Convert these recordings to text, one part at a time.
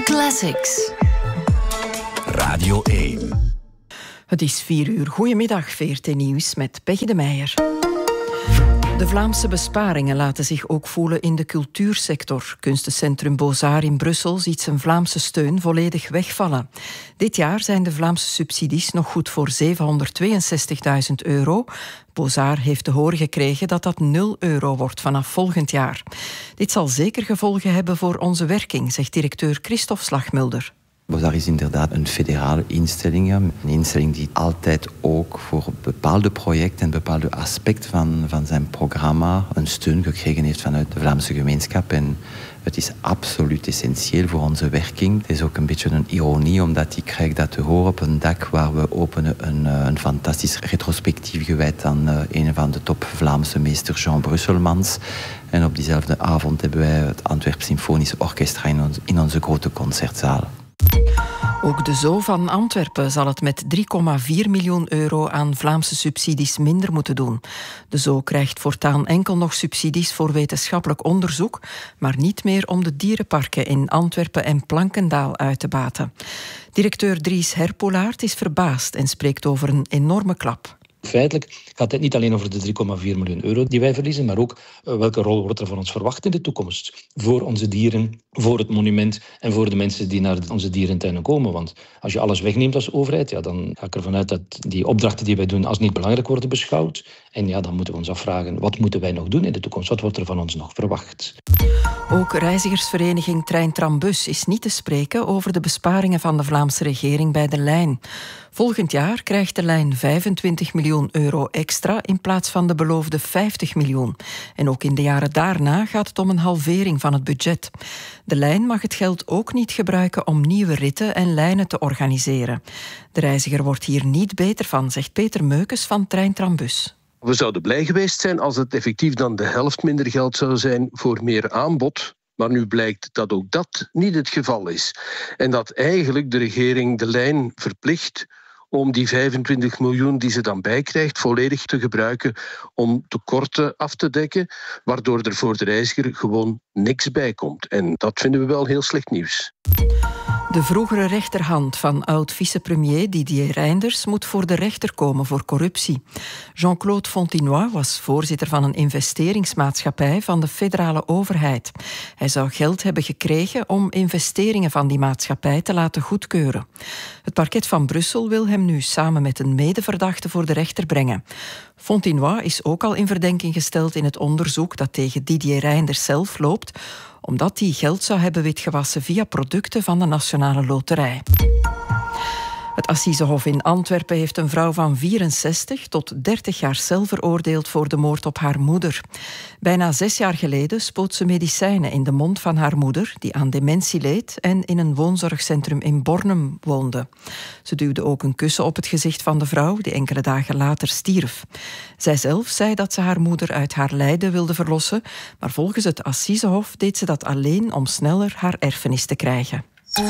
Classics. Radio 1. Het is 4:00. Goedemiddag, VRT Nieuws met Peggy de Meijer. De Vlaamse besparingen laten zich ook voelen in de cultuursector. Kunstencentrum Beaux-Arts in Brussel ziet zijn Vlaamse steun volledig wegvallen. Dit jaar zijn de Vlaamse subsidies nog goed voor €762.000. Beaux-Arts heeft te horen gekregen dat dat €0 wordt vanaf volgend jaar. Dit zal zeker gevolgen hebben voor onze werking, zegt directeur Christophe Slagmulder. Beaux-Arts is inderdaad een federale instelling. Een instelling die altijd ook voor bepaalde projecten en bepaalde aspecten van zijn programma een steun gekregen heeft vanuit de Vlaamse gemeenschap. En het is absoluut essentieel voor onze werking. Het is ook een beetje een ironie, omdat ik krijg dat te horen op een dag waar we openen een fantastisch retrospectief gewijd aan een van de top Vlaamse meesters, Jean Brusselmans. En op diezelfde avond hebben wij het Antwerp Symfonisch Orchestra in onze grote concertzaal. Ook de Zoo van Antwerpen zal het met €3,4 miljoen aan Vlaamse subsidies minder moeten doen. De Zoo krijgt voortaan enkel nog subsidies voor wetenschappelijk onderzoek, maar niet meer om de dierenparken in Antwerpen en Plankendaal uit te baten. Directeur Dries Herpolaert is verbaasd en spreekt over een enorme klap. Feitelijk gaat het niet alleen over de €3,4 miljoen die wij verliezen, maar ook welke rol wordt er van ons verwacht in de toekomst. Voor onze dieren, voor het monument en voor de mensen die naar onze dierentuinen komen. Want als je alles wegneemt als overheid, ja, dan ga ik ervan uit dat die opdrachten die wij doen als niet belangrijk worden beschouwd. En ja, dan moeten we ons afvragen, wat moeten wij nog doen in de toekomst? Wat wordt er van ons nog verwacht? Ook reizigersvereniging Trein Trambus is niet te spreken over de besparingen van de Vlaamse regering bij de lijn. Volgend jaar krijgt de lijn €25 miljoen extra in plaats van de beloofde €50 miljoen. En ook in de jaren daarna gaat het om een halvering van het budget. De lijn mag het geld ook niet gebruiken om nieuwe ritten en lijnen te organiseren. De reiziger wordt hier niet beter van, zegt Peter Meukes van Trein Trambus. We zouden blij geweest zijn als het effectief dan de helft minder geld zou zijn voor meer aanbod. Maar nu blijkt dat ook dat niet het geval is. En dat eigenlijk de regering de lijn verplicht om die €25 miljoen die ze dan bijkrijgt volledig te gebruiken om tekorten af te dekken, waardoor er voor de reiziger gewoon niks bij komt. En dat vinden we wel heel slecht nieuws. De vroegere rechterhand van oud-vicepremier Didier Reynders moet voor de rechter komen voor corruptie. Jean-Claude Fontenoy was voorzitter van een investeringsmaatschappij van de federale overheid. Hij zou geld hebben gekregen om investeringen van die maatschappij te laten goedkeuren. Het parket van Brussel wil hem nu samen met een medeverdachte voor de rechter brengen. Fontenoy is ook al in verdenking gesteld in het onderzoek dat tegen Didier Reynders zelf loopt, omdat hij geld zou hebben witgewassen via producten van de Nationale Loterij. Het Assisehof in Antwerpen heeft een vrouw van 64 tot 30 jaar cel veroordeeld voor de moord op haar moeder. Bijna 6 jaar geleden spoot ze medicijnen in de mond van haar moeder, die aan dementie leed en in een woonzorgcentrum in Bornem woonde. Ze duwde ook een kussen op het gezicht van de vrouw, die enkele dagen later stierf. Zijzelf zei dat ze haar moeder uit haar lijden wilde verlossen, maar volgens het Assisehof deed ze dat alleen om sneller haar erfenis te krijgen.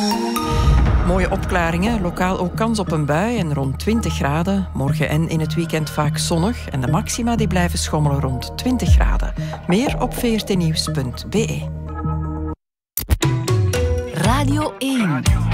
Mooie opklaringen, lokaal ook kans op een bui en rond 20 graden. Morgen en in het weekend vaak zonnig en de maxima die blijven schommelen rond 20 graden. Meer op vrtnieuws.be. Radio 1.